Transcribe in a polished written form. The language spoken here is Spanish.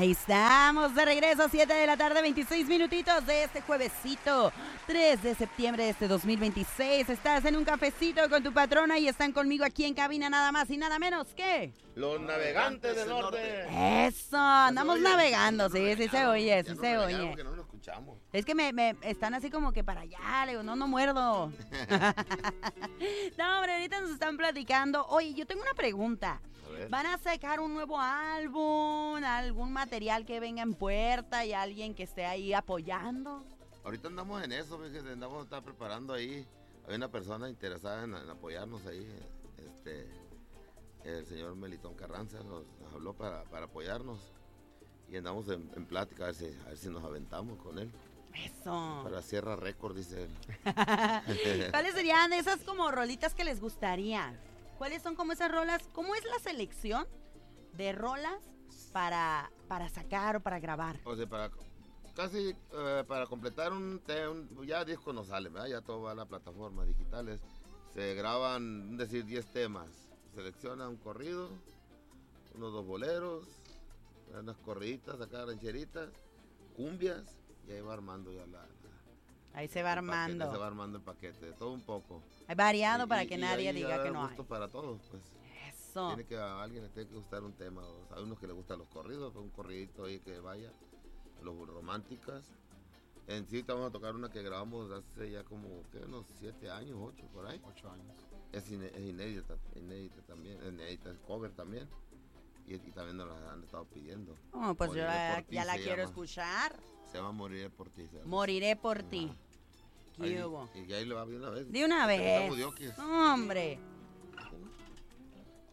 Ahí estamos, de regreso, 7 de la tarde, 26 minutitos de este juevesito, 3 de septiembre de este 2026. Estás en un cafecito con tu patrona y están conmigo aquí en cabina nada más y nada menos que... Los navegantes del norte. Eso, andamos navegando, sí se oye, sí se oye. Porque no lo escuchamos. Es que me están así como que para allá, le digo, no muerdo. No, hombre, ahorita nos están platicando. Oye, yo tengo una pregunta. ¿Van a sacar un nuevo álbum, algún material que venga en puerta y alguien que esté ahí apoyando? Ahorita andamos en eso, fíjate, está preparando ahí. Hay una persona interesada en apoyarnos ahí. El señor Melitón Carranza nos habló para apoyarnos. Y andamos en plática a ver si nos aventamos con él. Eso. Para Sierra Record, dice él. ¿Cuáles serían esas como rolitas que les gustaría? ¿Cuáles son como esas rolas? ¿Cómo es la selección de rolas para sacar o para grabar? O sea, para completar ya disco no sale, ¿verdad? Ya todo va a las plataformas digitales. Se graban, 10 temas. Selecciona un corrido, unos 2 boleros, unas corriditas acá, rancheritas, cumbias, y ahí va armando ya ahí se va armando. Se va armando el paquete, de todo un poco. Hay variado para que nadie diga que no hay. Gusto para todos, pues. Eso. A alguien le tiene que gustar un tema. Hay unos que les gustan los corridos, un corridito ahí que vaya. Los románticas. En sí, te vamos a tocar una que grabamos hace ya como, unos 7 años, 8 por ahí. 8 años. Es inédita también, inédita, es cover también. Y también nos la han estado pidiendo. Oh, pues yo ya la quiero escuchar. Se llama Moriré por ti. Moriré por ti. ¿Qué hubo? Y ahí lo va de una vez. De una vez. Hombre.